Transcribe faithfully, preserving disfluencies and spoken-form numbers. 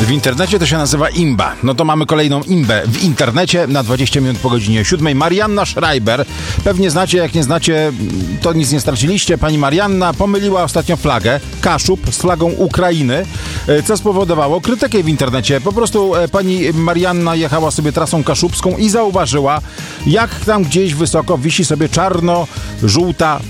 W internecie to się nazywa imba. No to mamy kolejną imbę w internecie na dwadzieścia minut po godzinie siódmej. Marianna Schreiber. Pewnie znacie, jak nie znacie, to nic nie straciliście. Pani Marianna pomyliła ostatnio flagę, Kaszub, z flagą Ukrainy, co spowodowało krytykę w internecie. Po prostu pani Marianna jechała sobie trasą kaszubską i zauważyła, jak tam gdzieś wysoko wisi sobie czarno-żółta